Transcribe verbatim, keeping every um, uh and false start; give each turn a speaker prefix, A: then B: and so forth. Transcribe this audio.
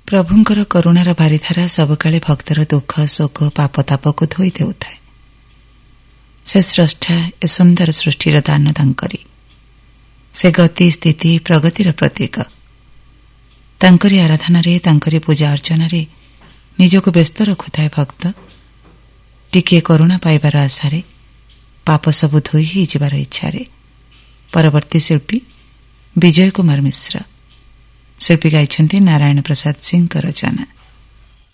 A: ପ୍ରଭୁଙ୍କର କରୁଣାର ବାରିଧାରା ସବୁକାଳେ ଭକ୍ତର ଦୁଃଖ ଶୋକ ପାପତାପକୁ ଧୋଇ ଦେଉଥାଏ। ସେ ସ୍ରଷ୍ଟା ଏ ସୁନ୍ଦର ସୃଷ୍ଟିର ଦାନ ତାଙ୍କରି। ସେ ଗତି ସ୍ଥିତି ପ୍ରଗତିର ପ୍ରତୀକ। ତାଙ୍କରି ଆରାଧନାରେ ତାଙ୍କରି ପୂଜା ଅର୍ଚ୍ଚନାରେ ନିଜକୁ ବ୍ୟସ୍ତ ରଖୁଥାଏ ଭକ୍ତ। ଟିକିଏ କରୁଣା ପାଇବାର ଆଶାରେ, ପାପ ସବୁ ଧୋଇ ହୋଇଯିବାର ଇଚ୍ଛାରେ। ପରବର୍ତ୍ତୀ ଶିଳ୍ପୀ ବିଜୟ କୁମାର ମିଶ୍ର। ଶିଳ୍ପୀ ଗାଇଛନ୍ତି ନାରାୟଣ ପ୍ରସାଦ ସିଂଙ୍କ ରଚନା।